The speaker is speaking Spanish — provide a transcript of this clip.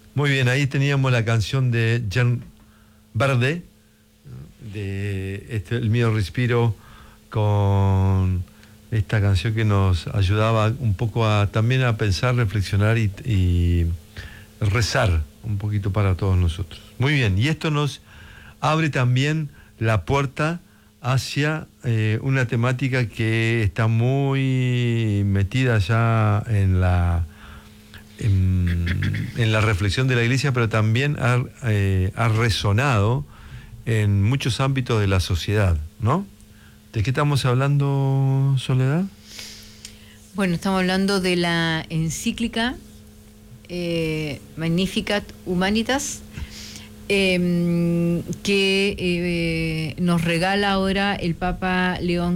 Muy bien, ahí teníamos la canción de Jan Verde, de El Mio Respiro, con esta canción que nos ayudaba un poco también a pensar, reflexionar y rezar un poquito para todos nosotros. Muy bien, y esto nos abre también la puerta hacia una temática que está muy metida ya en la reflexión de la Iglesia, pero también ha resonado en muchos ámbitos de la sociedad, ¿no? ¿De qué estamos hablando, Soledad? Bueno, estamos hablando de la encíclica Magnificat Humanitas, que nos regala ahora el Papa León